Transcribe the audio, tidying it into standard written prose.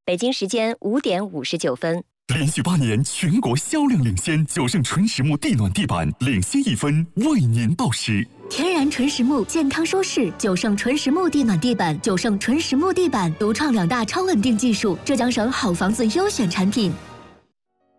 北京时间5点59分。 连续8年全国销量领先，9胜纯实木地暖地板领先1分，为您报时。 天然纯实木，健康舒适，9胜纯实木地暖地板，9胜纯实木地板独创2大超稳定技术，浙江省好房子优选产品。